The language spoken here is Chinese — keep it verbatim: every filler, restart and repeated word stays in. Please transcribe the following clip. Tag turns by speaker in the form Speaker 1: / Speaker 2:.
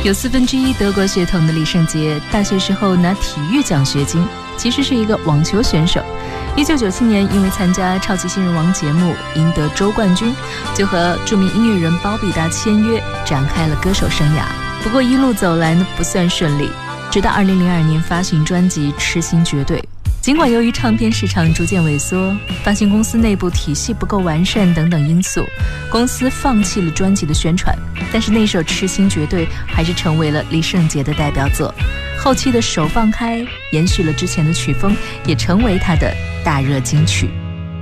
Speaker 1: 有四分之一德国血统的李圣杰，大学时候拿体育奖学金，其实是一个网球选手。一九九七年，因为参加《超级新人王》节目赢得周冠军，就和著名音乐人包比达签约，展开了歌手生涯。不过一路走来呢，不算顺利，直到二零零二年发行专辑《痴心绝对》。尽管由于唱片市场逐渐萎缩，发行公司内部体系不够完善等等因素，公司放弃了专辑的宣传，但是那首《痴心绝对》还是成为了李圣杰的代表作。后期的手放开延续了之前的曲风，也成为他的大热金曲。